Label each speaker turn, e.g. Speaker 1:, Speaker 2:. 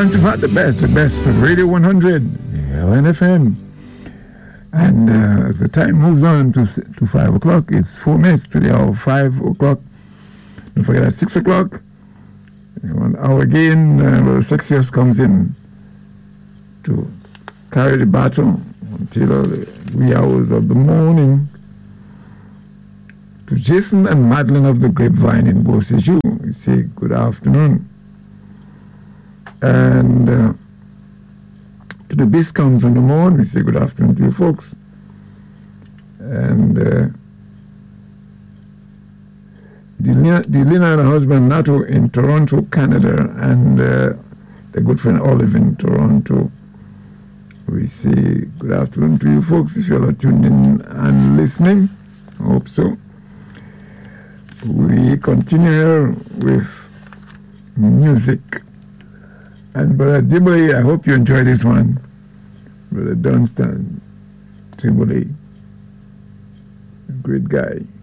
Speaker 1: Fancy Fat, the best of Radio 100, LNFM. And as the time moves on to 5 o'clock, it's 4 minutes to the hour of 5 o'clock. Don't forget at 6 o'clock, 1 hour again, Brother Sexius comes in to carry the baton until the wee hours of the morning. To Jason and Madeline of the Grapevine in Beausejour, we say good afternoon. And to the Biscombs on the Morn, we say good afternoon to you folks. And Delina and her husband Nato in Toronto, Canada, and their good friend Olive in Toronto. We say good afternoon to you folks if you're tuned in and listening. I hope so. We continue here with music. And Brother Dibble, I hope you enjoy this one. Brother Dunstan Dibble, a great guy.